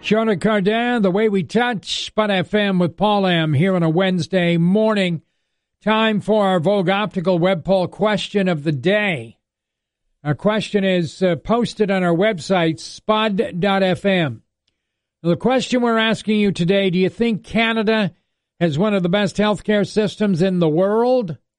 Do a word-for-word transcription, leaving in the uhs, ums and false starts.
Shona Cardin, The Way We Touch, Spud F M with Paul M. here on a Wednesday morning. Time for our Vogue Optical web poll question of the day. Our question is uh, posted on our website, spud dot f m. The question we're asking you today, do you think Canada has one of the best healthcare systems in the world?